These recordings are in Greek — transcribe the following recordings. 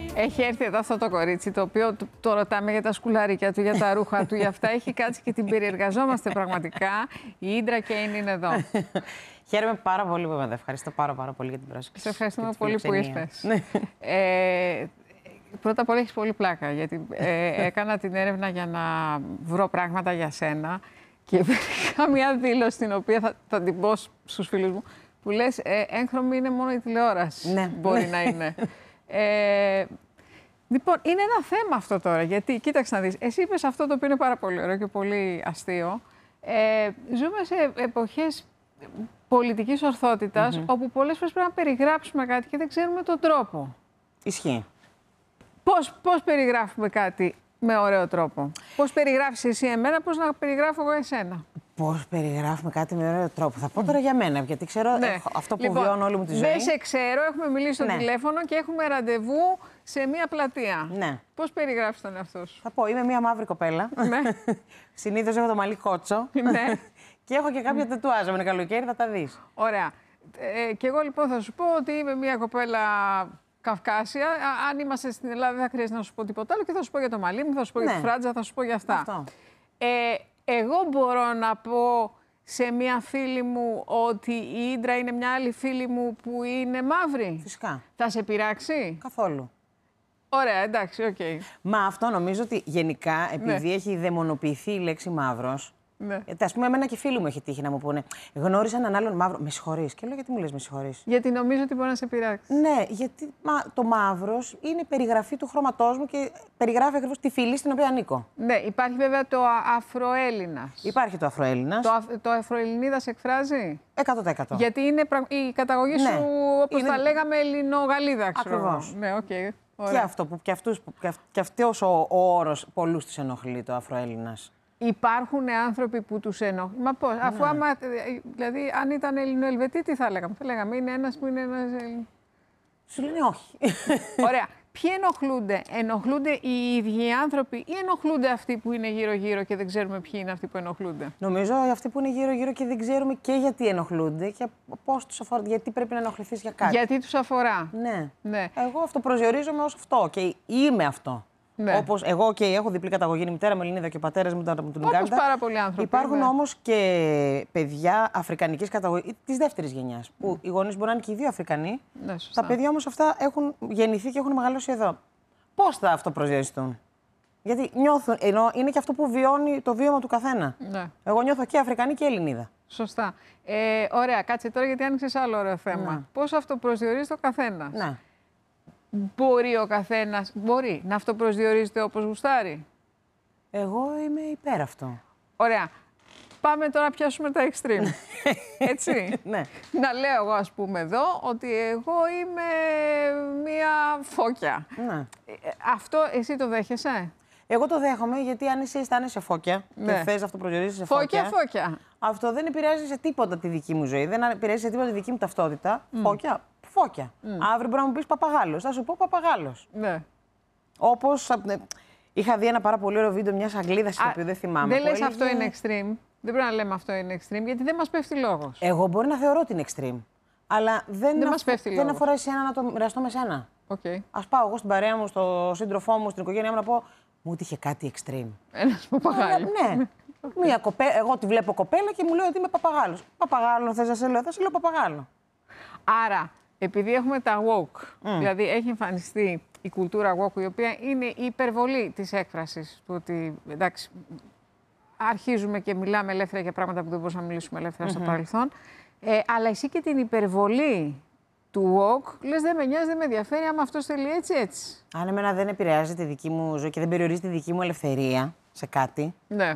Έχει έρθει εδώ αυτό το κορίτσι, το οποίο το ρωτάμε για τα σκουλαρίκια του, για τα ρούχα του, για αυτά. Έχει κάτσει και την περιεργαζόμαστε πραγματικά. Η Ίντρα Κέιν είναι εδώ. Χαίρομαι πάρα πολύ που είμαι. Ευχαριστώ πάρα πολύ για την πρόσκληση. Σε ευχαριστούμε πολύ που ήρθες. Πρώτα απ' όλα έχεις πολύ πλάκα, γιατί έκανα την έρευνα για να βρω πράγματα για σένα και βρήκα μια δήλωση την οποία θα την πω στους φίλους μου, που λες έγχρωμη είναι μόνο η τηλεόραση. Ναι. Μπορεί να είναι. Λοιπόν, είναι ένα θέμα αυτό τώρα, γιατί κοίταξε να δεις, εσύ είπες αυτό το οποίο είναι πάρα πολύ ωραίο και πολύ αστείο. Ζούμε σε εποχές πολιτικής ορθότητας, όπου πολλές φορές πρέπει να περιγράψουμε κάτι και δεν ξέρουμε τον τρόπο. Ισχύει. Πώς περιγράφουμε κάτι με ωραίο τρόπο? Πώς περιγράφεις εσύ εμένα, πώς να περιγράφω εγώ εσένα? Πώς περιγράφουμε κάτι με ωραίο τρόπο? Θα πω τώρα για μένα, γιατί ξέρω αυτό που βιώνω όλη μου τη ζωή. Δεν σε ξέρω, έχουμε μιλήσει στο τηλέφωνο και έχουμε ραντεβού σε μία πλατεία. Ναι. Πώς περιγράφεις τον εαυτό σου? Θα πω, είμαι μία μαύρη κοπέλα. Ναι. Συνήθως έχω το μαλλί κότσο. Ναι. Και έχω και κάποια τετουάζ. Με καλοκαίρι θα τα δεις. Ωραία. Και εγώ λοιπόν θα σου πω ότι είμαι μία κοπέλα Καυκάσια. Αν είμαστε στην Ελλάδα, δεν θα χρειάζεται να σου πω τίποτα άλλο και θα σου πω για το μαλλί μου, θα σου πω για τη φράτζα, θα σου πω για αυτά. Αυτό. Εγώ μπορώ να πω σε μία φίλη μου ότι η Ίντρα είναι μια άλλη φίλη μου που είναι μαύρη? Φυσικά. Θα σε πειράξει? Καθόλου. Ωραία, εντάξει, οκ. Μα αυτό νομίζω ότι γενικά, επειδή έχει δαιμονοποιηθεί η λέξη μαύρος. Ναι. Ας πούμε, εμένα και φίλοι μου έχει τύχει να μου πούνε: γνώρισα έναν άλλον μαύρο. Με συγχωρείς. Και λέω: γιατί μου λες με συγχωρείς? Γιατί νομίζω ότι μπορεί να σε πειράξει. Ναι, γιατί το μαύρος είναι περιγραφή του χρώματός μου και περιγράφει ακριβώς τη φυλή στην οποία ανήκω. Ναι, υπάρχει βέβαια το Αφροέλληνας. Υπάρχει το Αφροέλληνας. Το Αφροελληνίδα σε εκφράζει? 100%. Γιατί είναι η καταγωγή σου, όπως τα λέγαμε, Ελληνογαλλίδα, ξέρω. Ακριβώς. Ναι, οκ. Και αυτό και αυτός ο όρος πολλούς τους ενοχλεί, το Αφροέλληνας. Υπάρχουν άνθρωποι που τους ενοχλεί. Μα πώς, αφού δηλαδή αν ήταν Ελληνοελβετή, τι θα λέγαμε? Θα λέγαμε είναι ένας που είναι ένας. Σου λένε όχι. Ωραία. Ποιοι ενοχλούνται? Ενοχλούνται οι ίδιοι οι άνθρωποι ή ενοχλούνται αυτοί που είναι γύρω-γύρω και δεν ξέρουμε ποιοι είναι αυτοί που ενοχλούνται? Νομίζω αυτοί που είναι γύρω-γύρω και δεν ξέρουμε και γιατί ενοχλούνται και πώς τους αφορά, γιατί πρέπει να ενοχληθείς για κάτι. Γιατί τους αφορά. Ναι. Εγώ αυτοπροσδιορίζομαι ως αυτό και είμαι αυτό. Ναι. Όπως εγώ και έχω διπλή καταγωγή, η μητέρα μου Ελληνίδα και ο πατέρας μου ήταν από την Ουγκάντα. Όπως πάρα πολλοί άνθρωποι. Υπάρχουν όμως και παιδιά αφρικανικής καταγωγής της δεύτερης γενιάς. Που οι γονείς μπορεί να είναι και οι δύο Αφρικανοί. Ναι, σωστά. Τα παιδιά όμως αυτά έχουν γεννηθεί και έχουν μεγαλώσει εδώ. Πώς θα αυτοπροσδιοριστούν? Γιατί νιώθουν, ενώ είναι και αυτό που βιώνει το βίωμα του καθένα. Ναι. Εγώ νιώθω και Αφρικανή και Ελληνίδα. Σωστά. Ωραία, κάτσε τώρα γιατί άνοιξες άλλο ωραίο θέμα. Ναι. Πώς αυτοπροσδιορίζεται ο καθένας? Ναι. Μπορεί ο καθένας να αυτοπροσδιορίζεται όπως γουστάρει? Εγώ είμαι υπέρ αυτό. Ωραία. Πάμε τώρα να πιάσουμε τα extreme. Έτσι. Ναι. Να λέω εγώ, ας πούμε, εδώ ότι εγώ είμαι μία φώκια. Ναι. Αυτό εσύ το δέχεσαι? Εγώ το δέχομαι, γιατί αν εσύ αισθάνεσαι φώκια και θες να αυτοπροσδιορίζεσαι σε φώκια. Αυτό δεν επηρεάζει σε τίποτα τη δική μου ζωή, δεν επηρεάζει σε τίποτα τη δική μου ταυτότητα. Φώκια. Αύριο μπορεί να μου πεις παπαγάλος. Θα σου πω παπαγάλος. Ναι. Όπως είχα δει ένα πάρα πολύ ωραίο βίντεο μιας Αγγλίδας, το οποίο δεν θυμάμαι. Δεν λες αυτό είναι extreme. Δεν πρέπει να λέμε αυτό είναι extreme, γιατί δεν μας πέφτει λόγος. Εγώ μπορεί να θεωρώ ότι είναι extreme. Αλλά δεν αφορά εσένα να το μοιραστώ με σένα. Okay. Ας πάω εγώ στην παρέα μου, στο σύντροφό μου, στην οικογένειά μου να πω: μου είχε κάτι extreme. Ένας παπαγάλος. Ναι. Εγώ τη βλέπω κοπέλα και μου λέει ότι είμαι παπαγάλος. Παπαγάλο θες να σε λέω? Θα σε λέω παπαγάλο. Άρα, επειδή έχουμε τα woke, δηλαδή έχει εμφανιστεί η κουλτούρα woke, η οποία είναι η υπερβολή της έκφρασης του ότι, εντάξει, αρχίζουμε και μιλάμε ελεύθερα για πράγματα που δεν μπορούσαμε να μιλήσουμε ελεύθερα στο παρελθόν, αλλά εσύ και την υπερβολή του woke, λες δεν με νοιάζει, δεν με ενδιαφέρει, άμα αυτός θέλει έτσι. Αν εμένα δεν επηρεάζει τη δική μου ζωή και δεν περιορίζει τη δική μου ελευθερία σε κάτι. Ναι.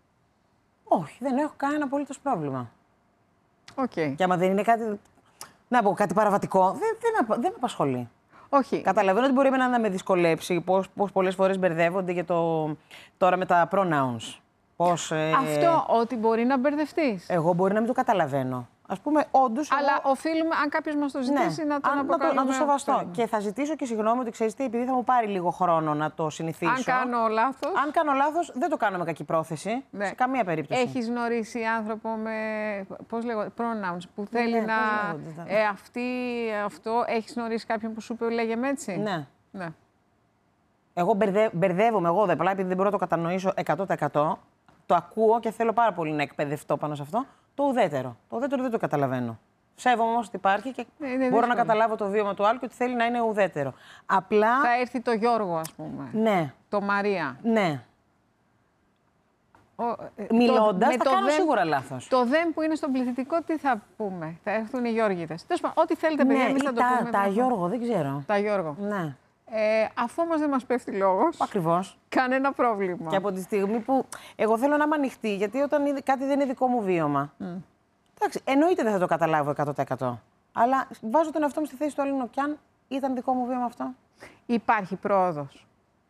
Όχι, δεν έχω κανένα απολύτως πρόβλημα. Okay. Και άμα δεν είναι κάτι. Να πω κάτι παραβατικό, δεν με απασχολεί. Όχι. Καταλαβαίνω ότι μπορεί να με δυσκολέψει, πώς πολλές φορές μπερδεύονται για τώρα με τα pronouns. Αυτό, ότι μπορεί να μπερδευτείς. Εγώ μπορεί να μην το καταλαβαίνω. Ας πούμε, όντως. Αλλά οφείλουμε, αν κάποιος μας το ζητήσει, να τον αποκαλούμε. Να το σεβαστώ. Και θα ζητήσω και συγγνώμη ότι ξέρεις τι, επειδή θα μου πάρει λίγο χρόνο να το συνηθίσω. Αν κάνω λάθος. Αν κάνω λάθος, δεν το κάνω με κακή πρόθεση. Ναι. Σε καμία περίπτωση. Έχεις γνωρίσει άνθρωπο με. Πώς λέγω, pronouns, που θέλει να. Αυτό. Έχεις γνωρίσει κάποιον που σου είπε, λέγε με έτσι? Ναι. Ναι. Εγώ μπερδεύομαι εγώ, απλά επειδή δεν μπορώ να το κατανοήσω 100%. Το ακούω και θέλω πάρα πολύ να εκπαιδευτώ πάνω σε αυτό. Το ουδέτερο. Το ουδέτερο δεν το καταλαβαίνω. Σέβομαι όμως ότι υπάρχει και μπορώ να καταλάβω το βίωμα του άλλου και ότι θέλει να είναι ουδέτερο. Απλά. Θα έρθει το Γιώργο, ας πούμε. Ναι. Το Μαρία. Ναι. Μιλώντας, θα κάνω σίγουρα λάθος. Το δεν που είναι στον πληθυντικό, τι θα πούμε. Θα έρθουν οι Γιώργητες. Τέλος πάντων, ό,τι θέλετε, παιδιά, εμείς θα το πούμε. Τα Γιώργο, δεν ξέρω. Τα Γιώργο. Ναι. Αφού όμως δεν μας πέφτει λόγος. Ακριβώς. Κανένα πρόβλημα. Και από τη στιγμή που εγώ θέλω να είμαι ανοιχτή, γιατί όταν κάτι δεν είναι δικό μου βίωμα. Εντάξει, εννοείται δεν θα το καταλάβω 100%. Αλλά βάζω τον εαυτό μου στη θέση του άλλου κι αν ήταν δικό μου βίωμα αυτό. Υπάρχει πρόοδος.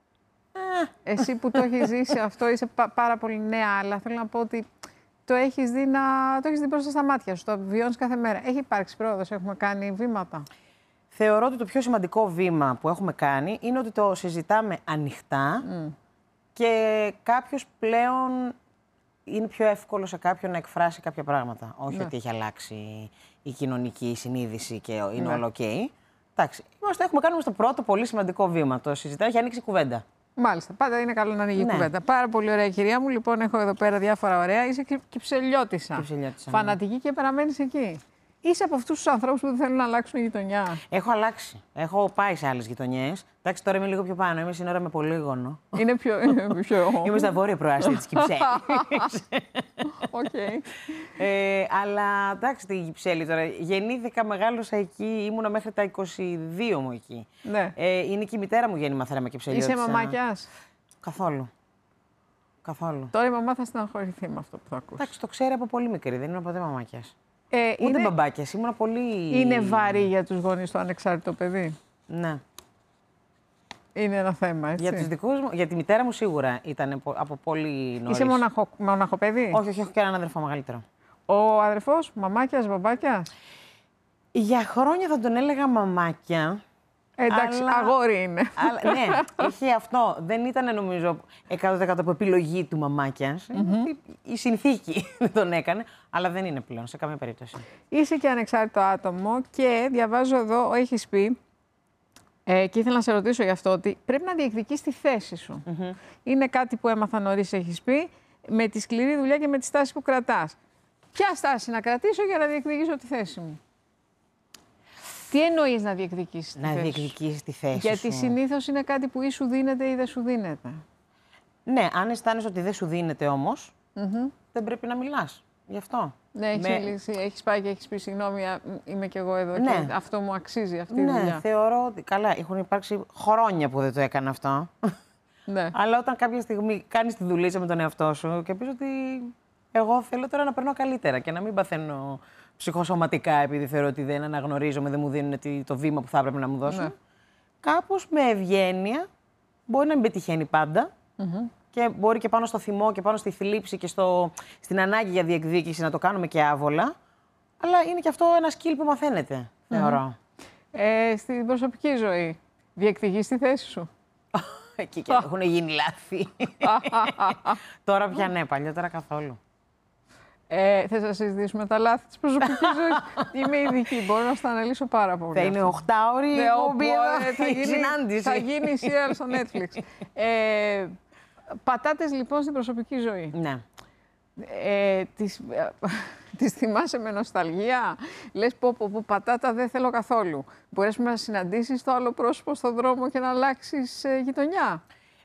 Εσύ που το έχεις ζήσει αυτό, είσαι πάρα πολύ νέα, αλλά θέλω να πω ότι το έχεις δει μπροστά στα μάτια σου, το βιώνεις κάθε μέρα. Έχει υπάρξει πρόοδος, έχουμε κάνει βήματα. Θεωρώ ότι το πιο σημαντικό βήμα που έχουμε κάνει είναι ότι το συζητάμε ανοιχτά και κάποιος πλέον είναι πιο εύκολο σε κάποιον να εκφράσει κάποια πράγματα. Όχι ότι έχει αλλάξει η κοινωνική συνείδηση και είναι όλο οκ. Εντάξει, έχουμε κάνει το πρώτο πολύ σημαντικό βήμα. Το συζητάμε, έχει ανοίξει κουβέντα. Μάλιστα. Πάντα είναι καλό να ανοίγει η κουβέντα. Πάρα πολύ ωραία, κυρία μου. Λοιπόν, έχω εδώ πέρα διάφορα ωραία. Είσαι Κυψελιώτισσα. Φανατική και παραμένεις εκεί. Είσαι από αυτούς τους ανθρώπους που δεν θέλουν να αλλάξουν γειτονιά. Έχω αλλάξει. Έχω πάει σε άλλες γειτονιές. Εντάξει, τώρα είμαι λίγο πιο πάνω. Είμαι σύνορα με Πολύγωνο. Είναι πιο. Είμαι στα βόρεια προάστια της Κυψέλης. Okay. Αλλά εντάξει, τη Κυψέλη τώρα. Γεννήθηκα, μεγάλωσα εκεί. Ήμουνα μέχρι τα 22 μου εκεί. Ναι. Είναι και η μητέρα μου γέννημα θέρμα Κυψελιώτισσα. Είσαι μαμάκιας? Καθόλου. Καθόλου. Τώρα η μαμά θα στεναχωρηθεί με αυτό που θα ακούσει. Εντάξει, το ξέρει από πολύ μικρή. Δεν ήμουν ποτέ μαμάκιας. Ούτε μπαμπάκιας. Ήμουν πολύ. Είναι βαρύ για τους γονείς το ανεξάρτητο παιδί. Ναι. Είναι ένα θέμα, έτσι. Για τους δικούς μου, για τη μητέρα μου σίγουρα ήταν από πολύ νωρίς. Είσαι μοναχοπέδι? Όχι, έχω και έναν αδερφό μεγαλύτερο. Ο αδερφός, μαμάκιας, μπαμπάκιας? Για χρόνια θα τον έλεγα μαμάκια. Εντάξει, αγόρι είναι. Ναι, είχε αυτό. Δεν ήταν, νομίζω, 100% από επιλογή του μαμάκιας. Η συνθήκη τον έκανε, αλλά δεν είναι πλέον σε καμία περίπτωση. Είσαι και ανεξάρτητο άτομο και διαβάζω εδώ, έχεις πει, και ήθελα να σε ρωτήσω γι' αυτό, ότι πρέπει να διεκδικείς τη θέση σου. Είναι κάτι που έμαθα νωρίς, έχεις πει, με τη σκληρή δουλειά και με τη στάση που κρατάς. Ποια στάση να κρατήσω για να διεκδικήσω τη θέση μου? Τι εννοείς να διεκδικήσεις τη θέση? Να διεκδικήσεις τη θέση Γιατί σου. συνήθως είναι κάτι που ή σου δίνεται ή δεν σου δίνεται. Ναι, αν αισθάνεσαι ότι δεν σου δίνεται όμως, δεν πρέπει να μιλάς. Γι' αυτό. Ναι, έχεις πάει και έχεις πει συγγνώμη, είμαι κι εγώ εδώ και αυτό μου αξίζει αυτή η δουλειά. Ναι, θεωρώ ότι καλά, έχουν υπάρξει χρόνια που δεν το έκανα αυτό. Ναι. Αλλά όταν κάποια στιγμή κάνεις τη δουλίτσα με τον εαυτό σου και πεις ότι εγώ θέλω τώρα να περνώ καλύτερα και να μην παθαίνω ψυχοσωματικά επειδή θεωρώ ότι δεν αναγνωρίζομαι, δεν μου δίνουν το βήμα που θα έπρεπε να μου δώσουν. Ναι. Κάπως με ευγένεια, μπορεί να μην πετυχαίνει πάντα και μπορεί και πάνω στο θυμό και πάνω στη θλίψη και στην ανάγκη για διεκδίκηση να το κάνουμε και άβολα, αλλά είναι και αυτό ένα skill που μαθαίνεται, θεωρώ. Στην προσωπική ζωή, διεκδικείς τη θέση σου? Εκεί και έχουν γίνει λάθη. Τώρα πια ναι, παλιότερα καθόλου. Θες να συζητήσουμε τα λάθη της προσωπικής ζωής? Είμαι ειδική, μπορώ να στα αναλύσω πάρα πολύ. Θα είναι 8ωρη συνάντηση. Θα γίνει serial στο Netflix. Πατάτες λοιπόν στην προσωπική ζωή. Ναι. Τις θυμάσαι με νοσταλγία? Λες πω πατάτα δεν θέλω καθόλου. Μπορείς να συναντήσεις το άλλο πρόσωπο στον δρόμο και να αλλάξεις γειτονιά?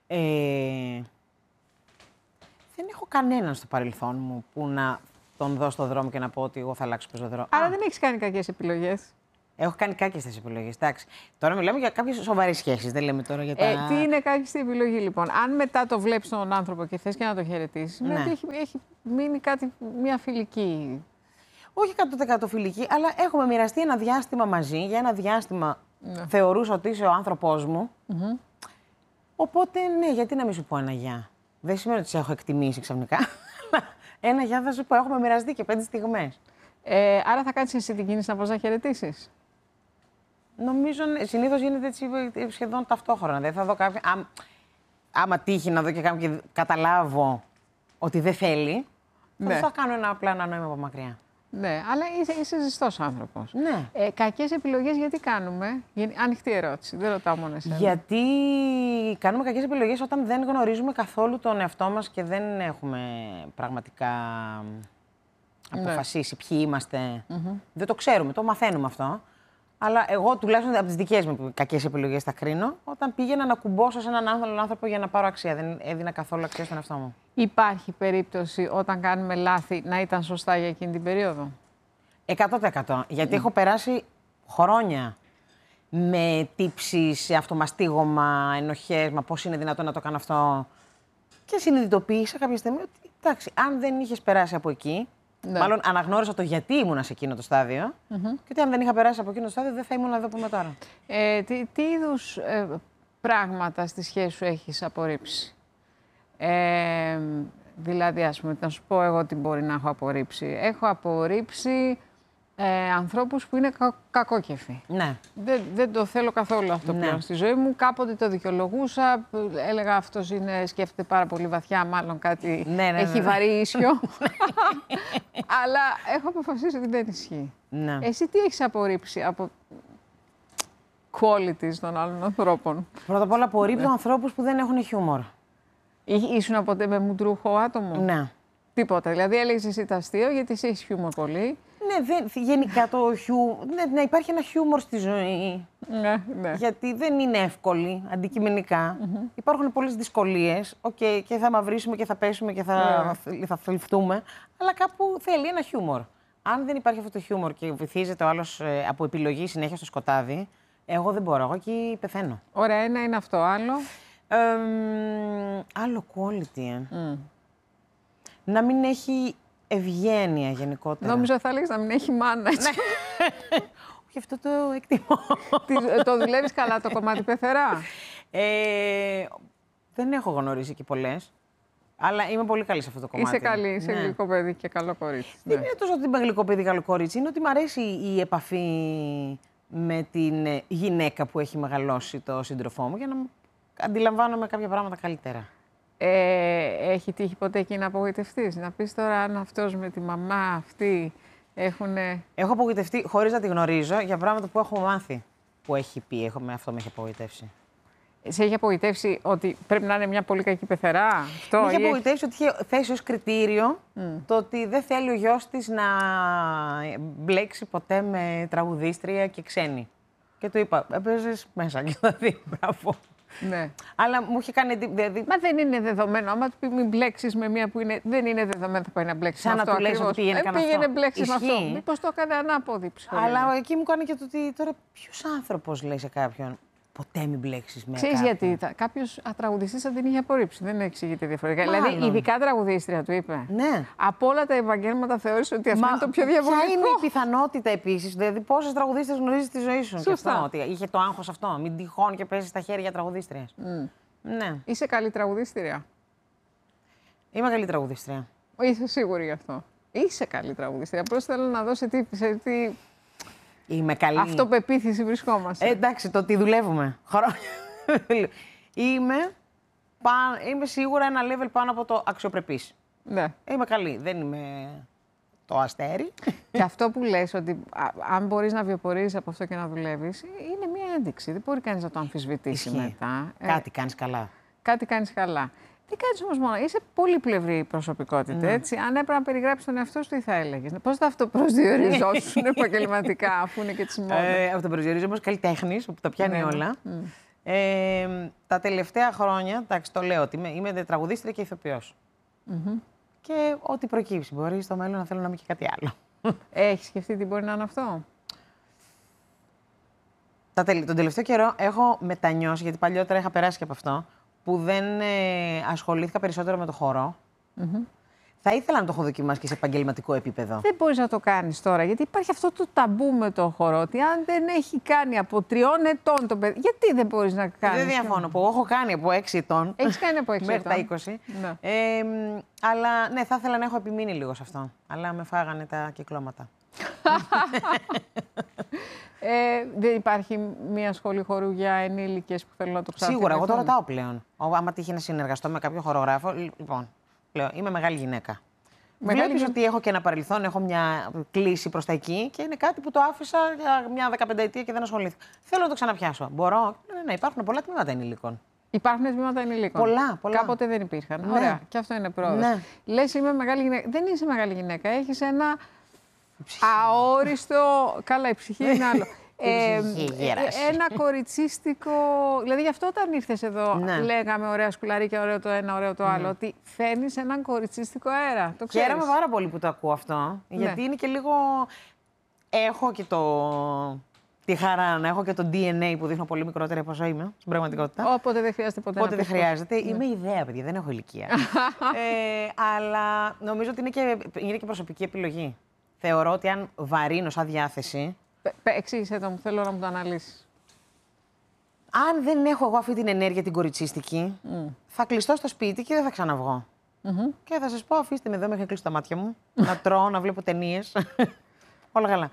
Δεν έχω κανέναν στο παρελθόν μου που να τον δω στον δρόμο και να πω ότι εγώ θα αλλάξω πεζοδρόμο. Άρα δεν έχεις κάνει κακές επιλογές? Έχω κάνει κάκιστες επιλογές. Εντάξει. Τώρα μιλάμε για κάποιες σοβαρές σχέσεις. Δεν λέμε τώρα για τα. Τι είναι κάκιστη επιλογή, λοιπόν? Αν μετά το βλέπεις τον άνθρωπο και θες και να το χαιρετήσεις, ναι, ότι έχει μείνει κάτι, μια φιλική. Όχι 100% φιλική, αλλά έχουμε μοιραστεί ένα διάστημα μαζί. Για ένα διάστημα θεωρούσα ότι είσαι ο άνθρωπός μου. Οπότε, ναι, γιατί να μην σου πω ένα γεια? Δεν σημαίνει ότι σε έχω εκτιμήσει ξαφνικά. Ένα γεια θα σου πω. Έχουμε μοιραστεί και 5 στιγμές. Άρα θα κάνεις εσύ την κίνηση να πας να χαιρετήσεις? Νομίζω συνήθως γίνεται έτσι σχεδόν ταυτόχρονα. Δεν θα δω κάποιον. Άμα τύχει να δω και κάποιον και καταλάβω ότι δεν θέλει, θα κάνω απλά ένα νόημα από μακριά. Ναι, αλλά είσαι ζεστός άνθρωπος. Ναι. Κακές επιλογές γιατί κάνουμε? Ανοιχτή ερώτηση, δεν ρωτάω μόνο εσένα. Γιατί κάνουμε κακές επιλογές όταν δεν γνωρίζουμε καθόλου τον εαυτό μας και δεν έχουμε πραγματικά αποφασίσει ποιοι είμαστε. Δεν το ξέρουμε, το μαθαίνουμε αυτό. Αλλά εγώ τουλάχιστον από τις δικές μου κακές επιλογές τα κρίνω όταν πήγαινα να κουμπώσω σε έναν άλλον άνθρωπο για να πάρω αξία. Δεν έδινα καθόλου αξία στον εαυτό μου. Υπάρχει περίπτωση όταν κάνουμε λάθη να ήταν σωστά για εκείνη την περίοδο? 100%. Γιατί έχω περάσει χρόνια με τύψεις, αυτομαστίγωμα, ενοχές, μα πώς είναι δυνατόν να το κάνω αυτό. Και συνειδητοποίησα κάποια στιγμή ότι εντάξει, αν δεν είχες περάσει από εκεί, μάλλον αναγνώρισα το γιατί ήμουν σε εκείνο το στάδιο, και ότι αν δεν είχα περάσει από εκείνο το στάδιο δεν θα ήμουν εδώ που είμαι τώρα. Τι είδους πράγματα στη σχέση σου έχεις απορρίψει? Δηλαδή, ας πούμε, να σου πω εγώ τι μπορεί να έχω απορρίψει. Έχω απορρίψει ανθρώπους που είναι κακόκεφοι. Ναι. Δεν το θέλω καθόλου αυτό πλέον στη ζωή μου. Κάποτε το δικαιολογούσα. Έλεγα αυτός σκέφτεται πάρα πολύ βαθιά, μάλλον κάτι έχει βαρύ ίσιο. Αλλά έχω αποφασίσει ότι δεν ισχύει. Ναι. Εσύ τι έχεις απορρίψει από qualities των άλλων ανθρώπων? Πρώτα απ' όλα απορρίπτω ανθρώπους που δεν έχουν χιούμορ. Ήσουν ποτέ με μουντρούχο άτομο? Ναι. Τίποτα. Δηλαδή έλεγες εσύ το αστείο γιατί εσύ έχεις χιούμορ πολύ. Ναι, γενικά το χιούμορ. Ναι, υπάρχει ένα χιούμορ στη ζωή. Ναι. Γιατί δεν είναι εύκολη αντικειμενικά. Υπάρχουν πολλές δυσκολίες. Και θα μαυρίσουμε και θα πέσουμε και θα θλιφτούμε. Αλλά κάπου θέλει ένα χιούμορ. Αν δεν υπάρχει αυτό το χιούμορ και βυθίζεται ο άλλος από επιλογή συνέχεια στο σκοτάδι, εγώ δεν μπορώ. Εγώ εκεί πεθαίνω. Ωραία, ένα είναι αυτό. Άλλο. Άλλο quality. Να μην έχει ευγένεια γενικότερα. Νόμιζα θα έλεγες να μην έχει μάνα. Όχι, αυτό το εκτιμώ. Το δουλεύεις καλά το κομμάτι πεθερά? Δεν έχω γνωρίσει και πολλές. Αλλά είμαι πολύ καλή σε αυτό το κομμάτι. Είσαι καλή, είσαι γλυκό παιδί και καλό κορίτσι. Δεν είναι τόσο ότι είμαι γλυκό παιδί, καλό κορίτσι. Είναι ότι μου αρέσει η επαφή με την γυναίκα που έχει μεγαλώσει το σύντροφό μου για να αντιλαμβάνομαι κάποια πράγματα καλύτερα. Έχει τύχει ποτέ εκεί να απογοητευτείς? Να πεις τώρα αν αυτός με τη μαμά αυτή έχουνε... Έχω απογοητευτεί χωρίς να τη γνωρίζω για πράγματα που έχω μάθει. Που έχει πει, αυτό με έχει απογοητεύσει. Σε έχει απογοητεύσει ότι πρέπει να είναι μια πολύ κακή πεθερά? Με έχει απογοητεύσει ότι είχε θέσει ως κριτήριο το ότι δεν θέλει ο γιος της να μπλέξει ποτέ με τραγουδίστρια και ξένη. Και του είπα, έπαιζες μέσα και θα δει, μπράβο. Ναι. Αλλά μου είχε κάνει. Δηλαδή... Μα δεν είναι δεδομένο. Άμα του πει μην μπλέξεις με μία που δεν είναι δεδομένο, θα πάει να μπλέξει με αυτό. Σαν να του λες ότι πήγαινε μπλέξει με αυτό. Μήπως το έκανε ανάποδη ψυχολογία. Αλλά εκεί μου κάνει και το ότι τώρα ποιος άνθρωπος λέει σε κάποιον. Ποτέ μην μπλέξεις με κάποιον. Ξέρεις γιατί? Κάποιος τραγουδιστής θα την είχε απορρίψει. Δεν εξηγείται διαφορετικά. Δηλαδή, ειδικά τραγουδίστρια του είπε. Ναι. Από όλα τα επαγγέλματα θεώρησε ότι αυτό είναι το πιο διαβολικό. Ποια είναι η πιθανότητα επίσης? Δηλαδή, πόσες τραγουδίστρες γνωρίζεις στη ζωή σου? Σωστά. Αυτό, ότι είχε το άγχος αυτό. Μην τυχόν και παίζεις στα χέρια τραγουδίστριας. Ναι. Είσαι καλή τραγουδίστρια? Είμαι καλή τραγουδίστρια. Είσαι σίγουρη γι' αυτό? Είσαι καλή τραγουδίστρια. Απλώς θέλω να δω σε τι. Είμαι καλή. Αυτοπεποίθηση βρισκόμαστε. Εντάξει, το ότι δουλεύουμε. Είμαι σίγουρα ένα level πάνω από το αξιοπρεπής. Ναι. Είμαι καλή. Δεν είμαι το αστέρι. Και αυτό που λες, ότι αν μπορείς να βιοπορείς από αυτό και να δουλεύεις, είναι μία ένδειξη. Δεν μπορεί κανείς να το αμφισβητήσει μετά. Κάτι κάνεις καλά. Κάτι κάνεις καλά. Τι κάνεις όμως μόνο? Είσαι πολύπλευρη προσωπικότητα, έτσι. Αν έπρεπε να περιγράψεις τον εαυτό σου, τι θα έλεγες? Πώς θα αυτοπροσδιοριζόσουν επαγγελματικά, αφού είναι και της μόδας? Αυτοπροσδιορίζομαι ως καλλιτέχνης, που τα πιάνει όλα. Τα τελευταία χρόνια, εντάξει, το λέω ότι είμαι τραγουδίστρια και ηθοποιός. Και ό,τι προκύψει. Μπορεί στο μέλλον να θέλω να είμαι και κάτι άλλο. Έχεις σκεφτεί τι μπορεί να είναι αυτό? Τον τελευταίο καιρό έχω μετανιώσει, γιατί παλιότερα είχα περάσει και από αυτό, που δεν ασχολήθηκα περισσότερο με το χορό. Θα ήθελα να το έχω δοκιμάσει και σε επαγγελματικό επίπεδο. Δεν μπορείς να το κάνεις τώρα, γιατί υπάρχει αυτό το ταμπού με το χορό, ότι αν δεν έχει κάνει από 3 ετών το παιδί, γιατί δεν μπορείς να κάνεις? Δεν διαφωνώ, που έχω κάνει από 6 ετών. Έχεις κάνει από 6 ετών. Μέχρι τα 20. Ναι. Αλλά ναι, θα ήθελα να έχω επιμείνει λίγο σε αυτό. Αλλά με φάγανε τα κυκλώματα. Δεν υπάρχει μια σχολή χορού για ενήλικες που θέλουν να το ξαναθυμηθούν? Σίγουρα, εγώ το ρωτάω πλέον. Άμα τύχει να συνεργαστώ με κάποιο χορογράφο, λοιπόν, λέω, είμαι μεγάλη γυναίκα. Βλέπεις ότι έχω και ένα παρελθόν, έχω μια κλίση προς τα εκεί και είναι κάτι που το άφησα για μια 15 ετία και δεν ασχολήθηκα. Θέλω να το ξαναπιάσω. Μπορώ. Ναι, υπάρχουν πολλά τμήματα ενηλίκων. Υπάρχουν τμήματα ενηλίκων. Πολλά. Κάποτε δεν υπήρχαν. Ναι. Ωραία. Και αυτό είναι πρόοδος. Ναι. Λες, είμαι μεγάλη γυναίκα. Δεν είσαι μεγάλη γυναίκα. Έχεις ένα αόριστο. Καλά, η ψυχή είναι άλλο. Ένα κοριτσίστικο. Δηλαδή, γι' αυτό όταν ήρθες εδώ, λέγαμε ωραία σκουλαρίκια, ωραίο το ένα, ωραίο το άλλο. Ότι φέρνεις έναν κοριτσίστικο αέρα. Το ξέρεις. Χαίρομαι πάρα πολύ που το ακούω αυτό. Γιατί είναι και λίγο. Έχω και τη χαρά να έχω και το DNA που δείχνω πολύ μικρότερη από όσο είμαι στην πραγματικότητα. Όποτε δεν χρειάζεται ποτέ. Όποτε δεν χρειάζεται. Είμαι ιδέα, παιδιά, δεν έχω ηλικία. Αλλά νομίζω ότι είναι και προσωπική επιλογή. Θεωρώ ότι αν βαρύνω σαν διάθεση. Εξήγησέ το μου, θέλω να μου το αναλύσεις. Αν δεν έχω εγώ αυτή την ενέργεια την κοριτσίστικη, θα κλειστώ στο σπίτι και δεν θα ξαναβγώ. Και θα σας πω, αφήστε με εδώ μέχρι να κλείσω τα μάτια μου, να τρώω, να βλέπω ταινίες. Όλα καλά.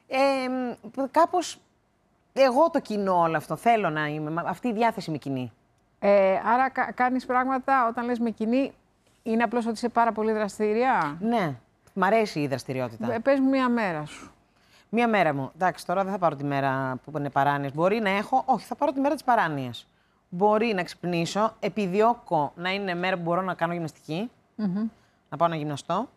Κάπως εγώ το κοινώ όλο αυτό. Θέλω να είμαι. Αυτή η διάθεση με κοινή. Άρα κάνεις πράγματα όταν λες με κοινή, είναι απλώς ότι είσαι πάρα πολύ δραστηριά. Ναι. Μ' αρέσει η δραστηριότητα. Πες μου μία μέρα σου. Μία μέρα μου. Εντάξει, τώρα δεν θα πάρω τη μέρα που είναι παράνοιες. Μπορεί να έχω. Όχι, θα πάρω τη μέρα της παράνοιας. Μπορεί να ξυπνήσω. Επιδιώκω να είναι μέρα που μπορώ να κάνω γυμναστική. Να πάω να γυμναστώ.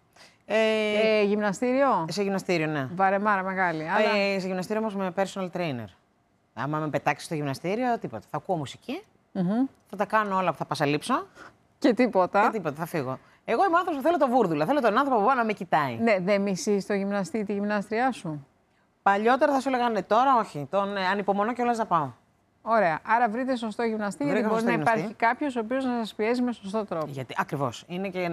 Γυμναστήριο. Σε γυμναστήριο, ναι. Βαρεμάρα μεγάλη. Αλλά... σε γυμναστήριο όμως με personal trainer. Άμα με πετάξει στο γυμναστήριο, τίποτα. Θα ακούω μουσική. Θα τα κάνω όλα που θα πασαλείψω. Και τίποτα. Θα φύγω. Εγώ είμαι άνθρωπος που θέλω το βούρδουλα. Θέλω τον άνθρωπο που μπορεί να με κοιτάει. Ναι, δεν μισείς το γυμναστή τη γυμνάστριά σου. Παλιότερα θα σου έλεγαν ναι, τώρα όχι. Τον ανυπομονώ κιόλας να πάω. Ωραία. Άρα βρείτε σωστό γυμναστή, γιατί μπορεί να υπάρχει κάποιος ο οποίος να σας πιέζει με σωστό τρόπο. Γιατί ακριβώς. Είναι και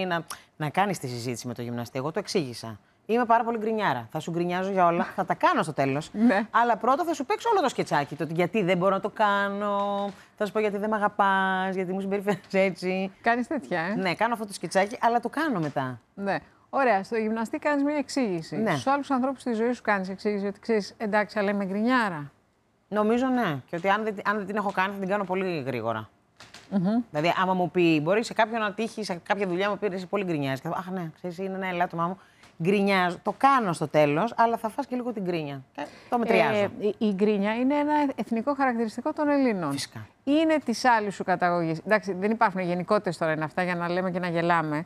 να κάνεις τη συζήτηση με το γυμναστή. Εγώ το εξήγησα. Είμαι πάρα πολύ γκρινιάρα. Θα σου γκρινιάζω για όλα. Θα τα κάνω στο τέλος. Ναι. Αλλά πρώτα θα σου παίξω όλο το σκετσάκι. Το γιατί δεν μπορώ να το κάνω. Θα σου πω γιατί δεν με αγαπάς, γιατί μου συμπεριφέρεις έτσι. Κάνεις τέτοια, Ναι, κάνω αυτό το σκετσάκι, αλλά το κάνω μετά. Ναι. Ωραία. Στο γυμναστή κάνεις μια εξήγηση. Ναι. Στους άλλους ανθρώπους στη ζωή σου κάνεις εξήγηση ότι ξέρεις, εντάξει, αλλά είμαι γκρινιάρα. Νομίζω ναι. Και ότι αν δεν την έχω κάνει, θα την κάνω πολύ γρήγορα. Δηλαδή, άμα μου πει, μπορεί σε κάποιον να τύχει, σε κάποια δουλειά μου πει είσαι πολύ γκρινιάζει. Και θα πω, αχ, ναι, ξέρεις, είναι ένα ελάττωμά μου. Γκρινιάζω. Το κάνω στο τέλος, αλλά θα φας και λίγο την γκρίνια. Το μετριάζω. Η γκρίνια είναι ένα εθνικό χαρακτηριστικό των Ελλήνων. Φυσικά. Είναι της άλλης σου καταγωγής. Εντάξει, δεν υπάρχουν γενικότητες τώρα είναι αυτά για να λέμε και να γελάμε.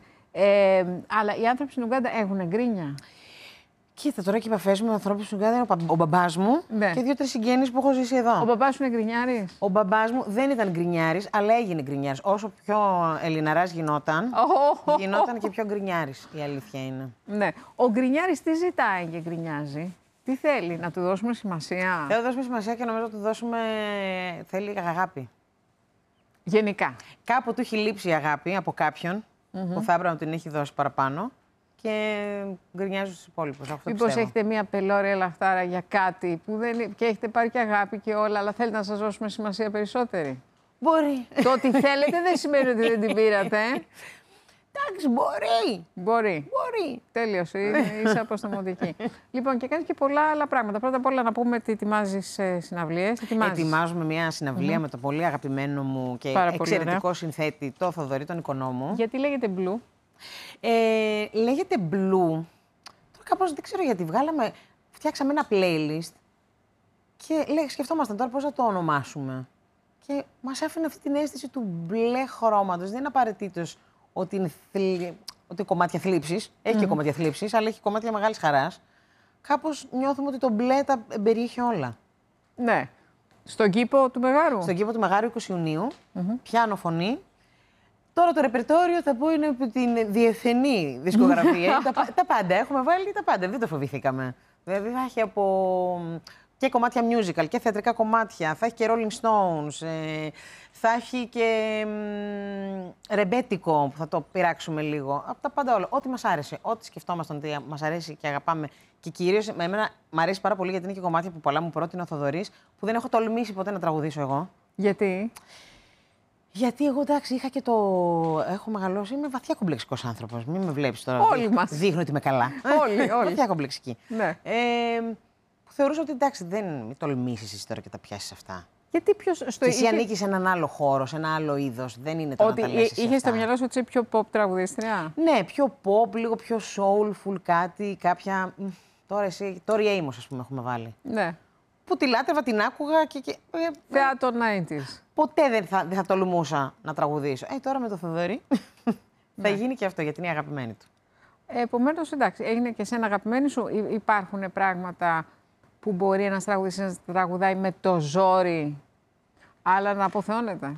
Αλλά οι άνθρωποι στην Ουγκάντα έχουν γκρίνια. Κοίτα, τώρα και οι επαφές μου με ανθρώπους στην Ουγκάντα είναι ο μπαμπάς μου και 2-3 συγγένεις που έχω ζήσει εδώ. Ο μπαμπάς σου είναι γκρινιάρης? Ο μπαμπάς μου δεν ήταν γκρινιάρης, αλλά έγινε γκρινιάρης. Όσο πιο Ελληναράς γινόταν και πιο γκρινιάρης, η αλήθεια είναι. Ναι. Ο γκρινιάρης τι ζητάει και γκρινιάζει? Τι θέλει, να του δώσουμε σημασία? Θα του δώσουμε σημασία και νομίζω να του δώσουμε. Θέλει αγάπη. Γενικά. Κάπου του έχει λείψει η αγάπη από κάποιον που θα έπρεπε να την έχει δώσει παραπάνω. Και γκρινιάζω στους υπόλοιπους. Μήπως έχετε μία πελώρια λαχτάρα για κάτι που δεν... και έχετε πάρει και αγάπη και όλα, αλλά θέλετε να σας δώσουμε σημασία περισσότερη? Μπορεί. Το ότι θέλετε δεν σημαίνει ότι δεν την πήρατε. Εντάξει, μπορεί. Τέλειος, είσαι αποστομωτική. Λοιπόν, και κάνεις και πολλά άλλα πράγματα. Πρώτα απ' όλα να πούμε ότι ετοιμάζεις συναυλίες. Ετοιμάζουμε μια συναυλία με το πολύ αγαπημένο μου και εξαιρετικό συνθέτη, το Θοδωρή, τον Οικονόμου. Γιατί λέγεται Blue? Λέγεται Blue. Τώρα κάπως δεν ξέρω γιατί. Φτιάξαμε ένα playlist και σκεφτόμασταν τώρα πώς θα το ονομάσουμε. Και μας άφηνε αυτή την αίσθηση του μπλε χρώματος. Δεν είναι απαραίτητος ότι είναι κομμάτια θλίψης. Έχει και κομμάτια θλίψης, αλλά έχει κομμάτια μεγάλης χαράς. Κάπως νιώθουμε ότι το μπλε τα περιέχει όλα. Ναι. Στον κήπο του Μεγάρου. Στον κήπο του Μεγάρου 20 Ιουνίου. Πιάνο φωνή. Τώρα το ρεπερτόριο θα πω είναι από την διεθνή δισκογραφία. Τα πάντα. Έχουμε βάλει τα πάντα. Δεν το φοβηθήκαμε. Δηλαδή θα έχει και κομμάτια musical και θεατρικά κομμάτια. Θα έχει και Rolling Stones. Θα έχει και ρεμπέτικο που θα το πειράξουμε λίγο. Από τα πάντα όλα. Ό,τι μας άρεσε. Ό,τι σκεφτόμασταν ότι μας αρέσει και αγαπάμε. Και κυρίως εμένα μ' αρέσει πάρα πολύ γιατί είναι και κομμάτια που πολλά μου πρότεινε ο Θοδωρής που δεν έχω τολμήσει ποτέ να τραγουδήσω εγώ. Γιατί? Γιατί εγώ εντάξει είχα και έχω μεγαλώσει, είμαι βαθιά κομπλεξικός άνθρωπος. Μην με βλέπεις τώρα. Όλοι μας. Δείχνω ότι είμαι καλά. Όλοι. Βαθιά κομπλεξική. Ναι. Θεωρούσα ότι εντάξει δεν τολμήσεις εσύ τώρα και τα πιάσεις αυτά. Γιατί ποιος στο εσύ ανήκει σε έναν άλλο χώρο, σε ένα άλλο είδος. Δεν είναι το ότι είχε στο μυαλό σου ότι είσαι πιο pop τραγουδίστρια. Ναι, πιο pop, λίγο πιο soulful κάτι, κάποια. Τώρα η Amos, ας πούμε, έχουμε βάλει. Ναι. Που τη λάτρευα, την άκουγα και. Θεά των 90's. Ποτέ δεν θα τολμούσα να τραγουδήσω. Τώρα με το Θοδωρή θα γίνει και αυτό, γιατί είναι η αγαπημένη του. Επομένως, εντάξει, έγινε και σε ένα αγαπημένο σου. Υπάρχουν πράγματα που μπορεί ένας τραγουδιστής να τραγουδάει με το ζόρι, αλλά να αποθεώνεται.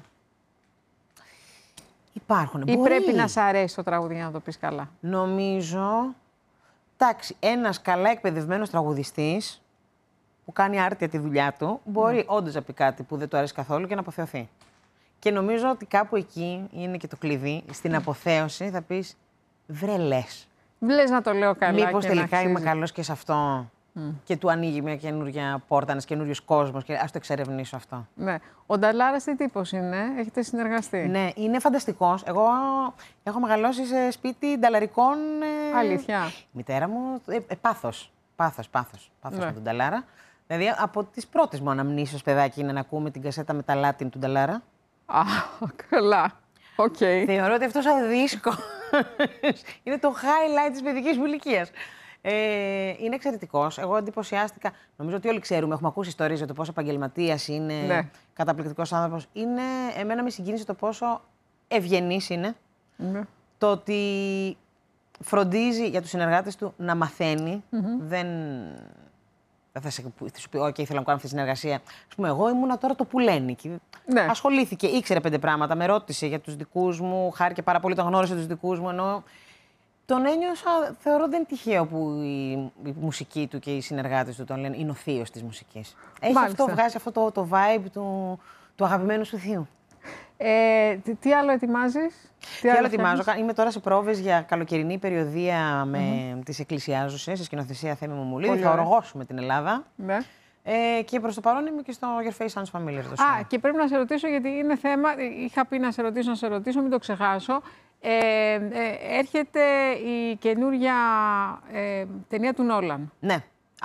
Υπάρχουν. Ή πρέπει να σ' αρέσει το τραγούδι για να το πεις καλά. Νομίζω. Εντάξει, ένας καλά εκπαιδευμένος τραγουδιστής που κάνει άρτια τη δουλειά του, μπορεί όντως να πει κάτι που δεν του αρέσει καθόλου και να αποθεωθεί. Και νομίζω ότι κάπου εκεί είναι και το κλειδί. Στην αποθέωση θα πεις, βρε λες. Λες να το λέω καλά. Μήπως τελικά είμαι καλός και σε αυτό. Και του ανοίγει μια καινούργια πόρτα, ένας καινούριος κόσμος και ας το εξερευνήσω αυτό. Ναι. Ο Νταλάρας τι τύπος είναι, έχετε συνεργαστεί? Ναι, είναι φανταστικός. Εγώ έχω μεγαλώσει σε σπίτι νταλαρικών. Αλήθεια. Η μητέρα μου, πάθος με τον Νταλάρα. Δηλαδή, από τις πρώτες μου αναμνήσεις ως παιδάκι είναι να ακούμε την κασέτα με τα Latin του Νταλάρα. Καλά. Οκ. Θεωρώ ότι αυτός ο δίσκος είναι το highlight της παιδικής μου ηλικίας. Είναι εξαιρετικός. Εγώ εντυπωσιάστηκα. Νομίζω ότι όλοι ξέρουμε, έχουμε ακούσει ιστορίες για το πόσο επαγγελματίας είναι, ναι. Καταπληκτικός άνθρωπος. Εμένα με συγκίνησε το πόσο ευγενής είναι. Ναι. Το ότι φροντίζει για τους συνεργάτες του να μαθαίνει. Δεν θα σου πει, OK, θέλω να κάνω αυτή τη συνεργασία. Ας πούμε, εγώ ήμουνα τώρα το πουλένικι. Ναι. Ασχολήθηκε, ήξερε 5 πράγματα, με ρώτησε για τους δικούς μου, χάρηκε πάρα πολύ, τον γνώρισε τους δικούς μου. Ενώ τον ένιωσα, θεωρώ δεν είναι τυχαίο που η μουσική του και οι συνεργάτες του τον λένε είναι ο θείος της μουσικής. Βγάζει αυτό το vibe του αγαπημένου σου θείου. Τι άλλο ετοιμάζεις? Τι άλλο ετοιμάζω? Είμαι τώρα σε πρόβες για καλοκαιρινή περιοδία με τις εκκλησιάζουσες, σε σκηνοθεσία Θέμη Μουμουλίδη. Θα οργώσουμε την Ελλάδα. Ναι. Και προς το παρόν είμαι και στο Your Face Sounds Familiar. Και πρέπει να σε ρωτήσω, γιατί είναι θέμα. Είχα πει να σε ρωτήσω, μην το ξεχάσω. Έρχεται η καινούρια ταινία του Νόλαν. Ναι.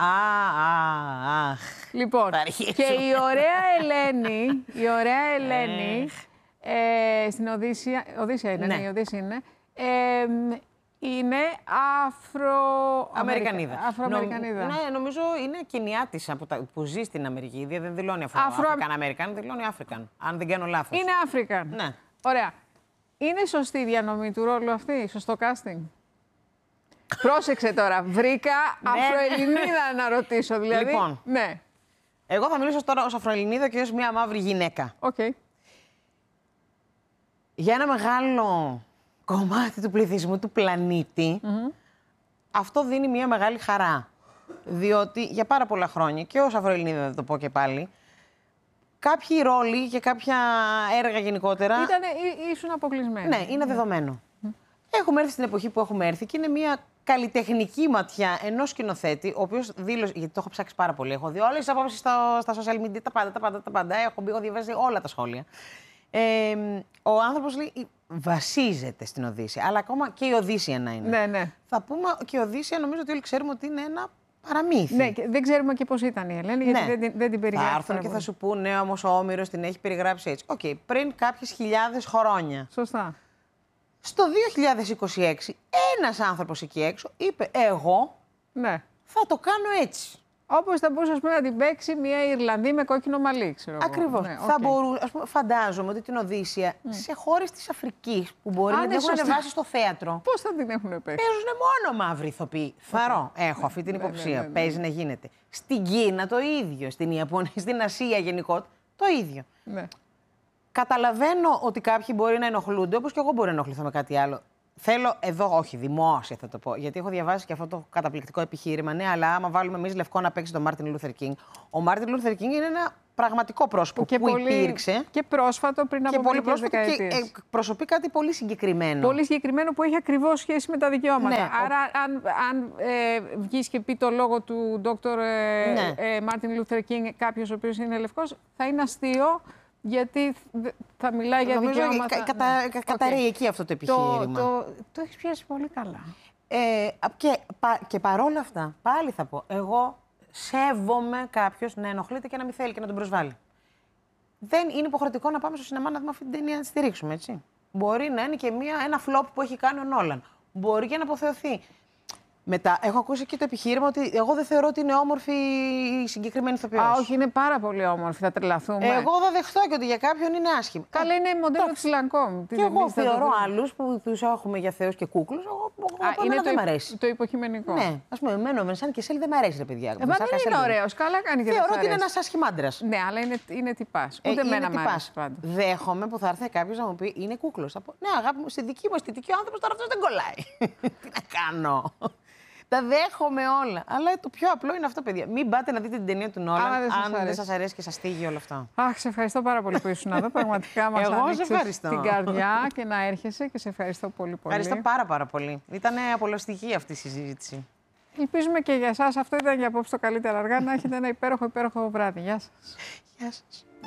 Λοιπόν, και η ωραία Ελένη, στην Οδύσσια είναι, ναι. Η Οδύσσια είναι Αφροαμερικανίδα. Ναι, νομίζω είναι Κενιάτισσα που ζει στην Αμερική. Δεν δηλώνει Αφροαμερικανίδα, δηλώνει Αφρικαν. Αν δεν κάνω λάθος. Είναι Αφρικαν. Ναι. Ωραία. Είναι σωστή η διανομή του ρόλου αυτή, σωστό casting? Πρόσεξε τώρα, βρήκα Αφροελληνίδα να ρωτήσω, δηλαδή. Λοιπόν, ναι. Εγώ θα μιλήσω τώρα ως Αφροελληνίδα και ως μια μαύρη γυναίκα. Okay. Για ένα μεγάλο κομμάτι του πληθυσμού του πλανήτη, αυτό δίνει μια μεγάλη χαρά. Διότι για πάρα πολλά χρόνια, και ως Αφροελληνίδα θα το πω και πάλι, κάποιοι ρόλοι και κάποια έργα γενικότερα. Ήσουν αποκλεισμένοι. Ναι, είναι δεδομένο. Έχουμε έρθει στην εποχή που έχουμε έρθει και είναι μια καλλιτεχνική ματιά ενός σκηνοθέτη, ο οποίος δήλωσε. Γιατί το έχω ψάξει πάρα πολύ. Έχω δει όλες τις απόψεις στα social media, τα πάντα. Έχω διαβάσει όλα τα σχόλια. Ο άνθρωπος λέει, βασίζεται στην Οδύσσεια, αλλά ακόμα και η Οδύσσια να είναι. Ναι. Θα πούμε και η Οδύσσια, νομίζω ότι όλοι ξέρουμε ότι είναι ένα παραμύθι. Ναι, και δεν ξέρουμε και πώς ήταν η Ελένη, γιατί δεν την περιγράφει. Θα έρθουν και θα σου πούνε, όμως ο Όμηρος την έχει περιγράψει έτσι. Οκ, πριν κάποιες χιλιάδες χρόνια. Σωστά. Στο 2026, ένας άνθρωπος εκεί έξω είπε, εγώ θα το κάνω έτσι. Όπως θα μπορούσε να την παίξει μια Ιρλανδή με κόκκινο μαλλί, ξέρω. Ακριβώς. Ναι, θα μπορούσε, φαντάζομαι ότι την Οδύσσια σε χώρες της Αφρικής που μπορεί να την έχουν ανεβάσει στο θέατρο. Πώς θα την έχουν παίξει? Παίζουν μόνο μαύροι ηθοποιοί. Θαρώ. Έχω αυτή την υποψία. Παίζει να γίνεται. Στην Κίνα το ίδιο. Στην Ιαπωνία, στην Ασία γενικότερα το ίδιο. Ναι. Καταλαβαίνω ότι κάποιοι μπορεί να ενοχλούνται, όπως και εγώ μπορεί να ενοχληθώ με κάτι άλλο. Θέλω εδώ, όχι δημόσια θα το πω, γιατί έχω διαβάσει και αυτό το καταπληκτικό επιχείρημα. Ναι, αλλά άμα βάλουμε εμείς λευκό να παίξει τον Μάρτιν Λούθερ Κίνγκ. Ο Μάρτιν Λούθερ Κίνγκ είναι ένα πραγματικό πρόσωπο που υπήρξε. Και πρόσφατο πριν από μερικές δεκαετίες. Και εκπροσωπεί κάτι πολύ συγκεκριμένο. Πολύ συγκεκριμένο που έχει ακριβώς σχέση με τα δικαιώματα. Ναι, άρα, αν βγεις και πει το λόγο του Dr. Μάρτιν Λούθερ Κίνγκ, κάποιος ο οποίος είναι λευκός, θα είναι αστείο. Γιατί θα μιλάει για δικαιώματα. Καταραίει εκεί αυτό το επιχείρημα. Το έχεις πιάσει πολύ καλά. Και παρόλα αυτά, πάλι θα πω, εγώ σέβομαι κάποιος να ενοχλείται και να μην θέλει και να τον προσβάλλει. δεν είναι υποχρεωτικό να πάμε στο σινεμά να δούμε αυτή την ταινία να τη στηρίξουμε, έτσι. Μπορεί να είναι και ένα φλόπ που έχει κάνει ο Νόλαν. Μπορεί και να αποθεωθεί. Μετά, έχω ακούσει και το επιχείρημα ότι εγώ δεν θεωρώ ότι είναι όμορφη η συγκεκριμένη ηθοποιός. Α, όχι, είναι πάρα πολύ όμορφη, θα τρελαθούμε. Εγώ θα δεχτώ και ότι για κάποιον είναι άσχημη. Καλά, είναι μοντέλο της Lancôme. Και εγώ θεωρώ άλλους που τους έχουμε για θεούς και κούκλους. Είναι δεν μ' αρέσει. Το υποκειμενικό. Ναι, ας πούμε, εμένα ο Βενσάν Κεσέλ δεν μ' αρέσει, ρε παιδιά. Μα δεν είναι ωραίος, καλά κάνει και δεν θεωρώ ότι είναι ένας άσχημάντρας. Ναι, αλλά είναι τυπάς. Ούτε εμένα μ' αρέσει πάντα. Δέχομαι που θα έρθει κάποιος να μου πει είναι κούκλος. Ναι, αγάπη μου, στη δική μου αισθητική ο άνθρωπος τώρα αυτός δεν κολλάει. Τι να κάνω. Τα δέχομαι όλα. Αλλά το πιο απλό είναι αυτό, παιδιά. Μην πάτε να δείτε την ταινία του Νόλαν, αν δεν σας αρέσει και σας στίγει όλο αυτό. Αχ, σε ευχαριστώ πάρα πολύ που ήσουν εδώ. Πραγματικά μας άνοιξες την καρδιά και να έρχεσαι και σε ευχαριστώ πολύ. Ευχαριστώ πάρα πολύ. Ήταν απολαυστική αυτή η συζήτηση. Ελπίζουμε και για εσάς, αυτό ήταν για απόψε το καλύτερα αργά, να έχετε ένα υπέροχο βράδυ. Γεια σας. Γεια σας.